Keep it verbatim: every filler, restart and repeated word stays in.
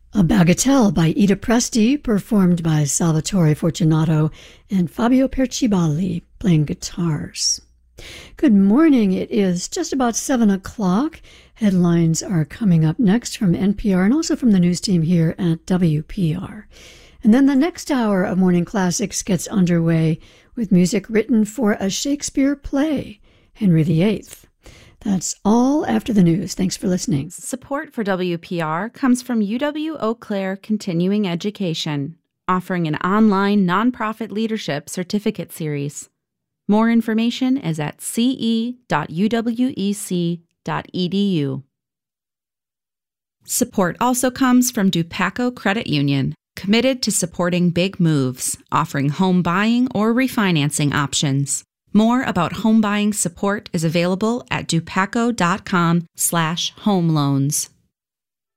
A Bagatelle by Ida Presti, performed by Salvatore Fortunato and Fabio Perciballi, playing guitars. Good morning. It is just about seven o'clock. Headlines are coming up next from N P R and also from the news team here at W P R. And then the next hour of Morning Classics gets underway with music written for a Shakespeare play, Henry the Eighth. That's all after the news. Thanks for listening. Support for W P R comes from U W Eau Claire Continuing Education, offering an online nonprofit leadership certificate series. More information is at c e dot u w e c dot e d u. Support also comes from Dupaco Credit Union, committed to supporting big moves, offering home buying or refinancing options. More about home buying support is available at dupaco dot com slash home loans.